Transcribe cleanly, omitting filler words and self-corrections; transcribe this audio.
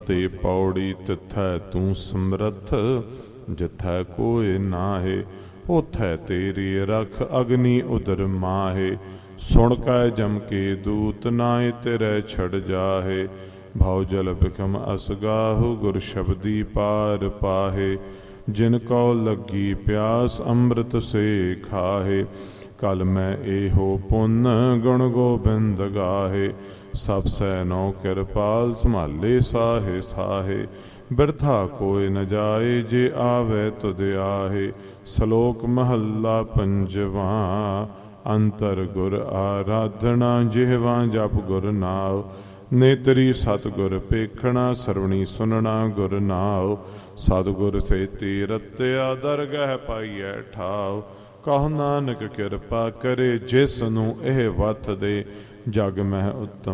ਤੇ ਪੌੜੀ ਤਿਥੈ ਤੂੰ ਸਮਰੱਥ, ਜਿਥੈ ਕੋਇ ਨਾਹੇ। ਉਥੈ ਤੇਰੀ ਰਖ ਅਗਨੀ ਉਦਰ ਮਾਹੇ। ਸੁਣ ਕੈ ਜਮ ਕੇ ਦੂਤ ਨਾਇ ਤੇਰੇ ਛੜ ਜਾਹੇ। ਭਉ ਜਲ ਬਿਖਮ ਅਸਗਾਹੁ ਗੁਰ ਸ਼ਬਦੀ ਪਾਰ ਪਾਹੇ। ਜਿਨ ਕਉ ਲੱਗੀ ਪਿਆਸ ਅੰਮ੍ਰਿਤ ਸੇ ਖਾਹੇ। ਕਲ ਮੈਂ ਇਹੋ ਪੁੰਨ ਗੁਣ ਗੋਬਿੰਦ ਗਾਹੇ। ਸਭ ਸੈ ਨੋ ਕਿਰਪਾਲ ਸੰਭਾਲੇ ਸਾਹੇ ਸਾਹੇ। ਬਿਰਥਾ ਕੋਇ ਨ ਜਾਏ ਜੇ ਆਵੈ ਤੁਧ ਆਹੇ। ਸ਼ਲੋਕ ਮਹੱਲਾ ਪੰਜਵਾਂ। ਅੰਤਰ ਗੁਰ ਆਰਾਧਨਾ ਜਿਹਵਾ ਜਪ ਗੁਰ ਨਾਉ। ਨੇਤਰੀ ਸਤਿਗੁਰ ਪੇਖਣਾ ਸਰਵਣੀ ਸੁਨਣਾ ਗੁਰ ਨਾਉ। ਸਤਿਗੁਰ ਸੇਤੀ ਰਤਿਆ ਦਰਗਹਿ ਪਾਈਐ ਠਾਉ। ਕਹੋ ਨਾਨਕ ਕਿਰਪਾ ਕਰੇ ਜਿਸ ਨੂੰ ਇਹ ਵਤ ਦੇ। ਜਗ ਮਹਿ ਉੱਤਮ